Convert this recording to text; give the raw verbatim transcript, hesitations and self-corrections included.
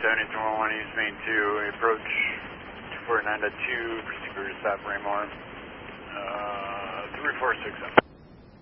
seventy two one one East Main two, approach two four nine point two, proceed to stop Raymore, uh, three four six seven.